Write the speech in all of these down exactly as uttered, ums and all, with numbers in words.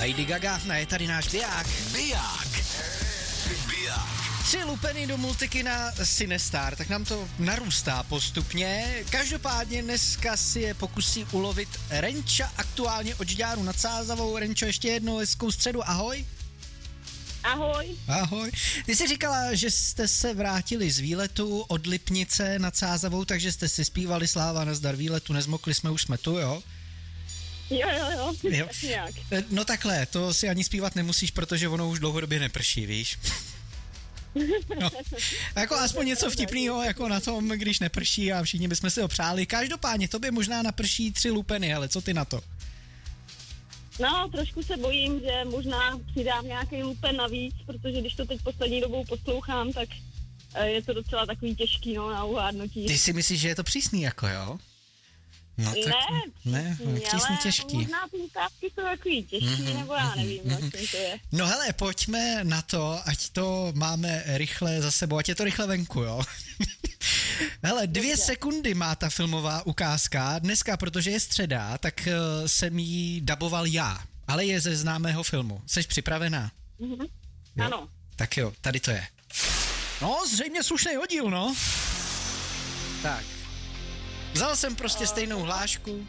Lady Gaga, no je tady náš biják. Biják. Biják. Tři lupeny do multikina Cinestar, tak nám to narůstá postupně. Každopádně dneska si je pokusí ulovit Renča, aktuálně od Žďáru nad Sázavou. Renčo, ještě jednou hezkou středu, ahoj. Ahoj. Ahoj. Ty jsi říkala, že jste se vrátili z výletu od Lipnice nad Sázavou, takže jste si zpívali sláva nazdar výletu, nezmokli jsme, už jsme tu, jo? Jo, jo, jo, jo. nějak. No takhle, to si ani zpívat nemusíš, protože ono už dlouhodobě neprší, víš? No, jako aspoň něco vtipného jako na tom, když neprší a všichni bychom si ho přáli. Každopádně tobě možná naprší tři lupeny, ale co ty na to? No, trošku se bojím, že možná přidám nějaký lupen navíc, protože když to teď poslední dobou poslouchám, tak je to docela takový těžký, no, na uhádnutí. Ty si myslíš, že je to přísný, jako jo? No, tak, ne, ne, přísný, těžký. Možná ty ukázky jsou takový těžký, mm-hmm, nebo já nevím, mm-hmm. čím to je. No hele, pojďme na to, ať to máme rychle za sebou, ať je to rychle venku, jo? Hele, dvě Dobře. sekundy má ta filmová ukázka. Dneska, protože je středa, tak uh, jsem jí daboval já, ale je ze známého filmu. Jseš připravená? Mm-hmm. Jo? Ano. Tak jo, tady to je. No, zřejmě slušnej oddíl, no. Tak. Vzal jsem prostě uh, stejnou hlášku.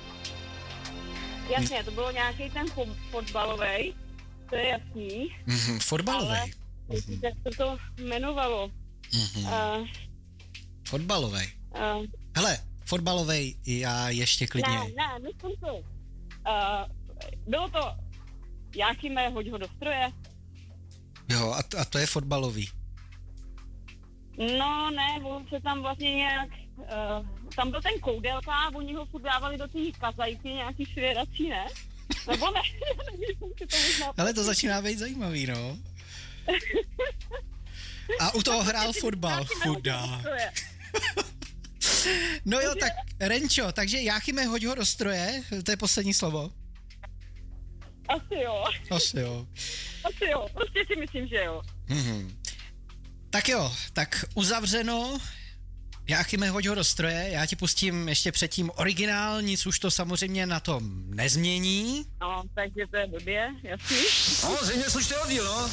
Jasně, to bylo nějaký ten fotbalovej, to je jasný. Mm-hmm, fotbalovej. Ale mm-hmm. jak to to jmenovalo? Mm-hmm. Uh, fotbalovej. Uh, Hele, fotbalovej já ještě klidně. Ne, ne, myslím to. Uh, bylo to Jáchyme, hoď ho do stroje. Jo, a to, a to je fotbalový. No ne, on se tam vlastně nějak, uh, tam byl ten koudelka a oni ho furt dávali do té kazajky, nějaký švěrací, ne? Nebo ne, nevím, si to možná... Ale to začíná být zajímavý, no. A u toho hrál fotbal, chudák. No jo, tak Renčo, takže Jáchyme, hoď ho do stroje, to je poslední slovo. Asi jo. Asi jo. Asi jo, prostě si myslím, že jo. Mm-hmm. Tak jo, tak uzavřeno. Jáchyme, hoď ho do stroje, já ti pustím ještě předtím originál, nic už to samozřejmě na tom nezmění. No, takže to je blbě, jasný. No, zřejmě slušný oddíl, no.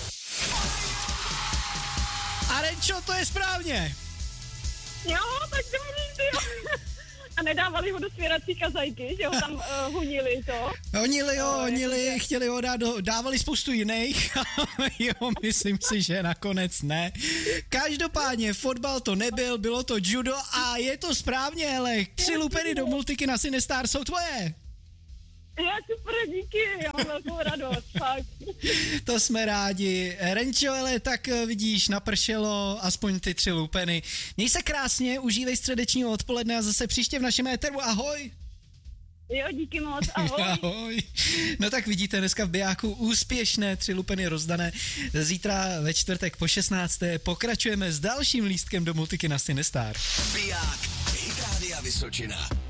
A Renčo, to je správně. Jo, tak dobrý, ty jo. A nedávali ho do svěrací kazajky, že ho tam uh, honili to. Honili jo, honili, chtěli ho dát do, dávali spoustu jiných, jo, myslím si, že nakonec ne. Každopádně fotbal to nebyl, bylo to judo a je to správně, ale tři lupeny do multikina Cinestar jsou tvoje. Já super, díky, já mám velkou radost, fakt. To jsme rádi. Renčo, ale tak vidíš, napršelo aspoň ty tři lupeny. Měj se krásně, užívej středečního odpoledne a zase příště v našem éteru. Ahoj. Jo, díky moc, ahoj. Ahoj. No tak vidíte, dneska v Bijáku úspěšné tři lupeny rozdané. Zítra ve čtvrtek po šestnácté pokračujeme s dalším lístkem do multikina Cinestar. Biják, Hit Rádia Vysočina.